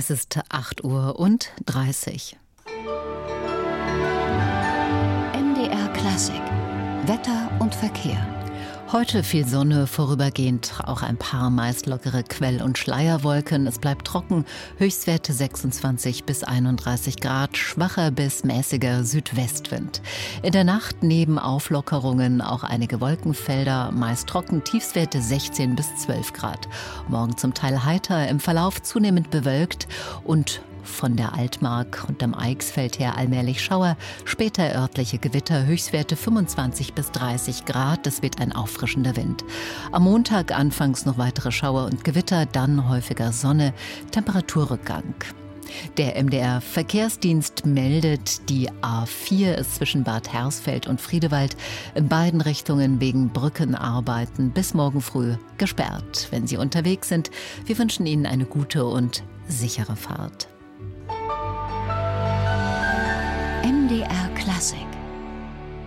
Es ist 8:30 Uhr. MDR Klassik. Wetter und Verkehr. Heute viel Sonne, vorübergehend auch ein paar meist lockere Quell- und Schleierwolken. Es bleibt trocken, Höchstwerte 26 bis 31 Grad, schwacher bis mäßiger Südwestwind. In der Nacht neben Auflockerungen auch einige Wolkenfelder, meist trocken, Tiefstwerte 16 bis 12 Grad. Morgen zum Teil heiter, im Verlauf zunehmend bewölkt und von der Altmark und dem Eichsfeld her allmählich Schauer, später örtliche Gewitter, Höchstwerte 25 bis 30 Grad, es weht ein auffrischender Wind. Am Montag anfangs noch weitere Schauer und Gewitter, dann häufiger Sonne, Temperaturrückgang. Der MDR Verkehrsdienst meldet, die A4 ist zwischen Bad Hersfeld und Friedewald in beiden Richtungen wegen Brückenarbeiten bis morgen früh gesperrt. Wenn Sie unterwegs sind, wir wünschen Ihnen eine gute und sichere Fahrt. MDR Klassik.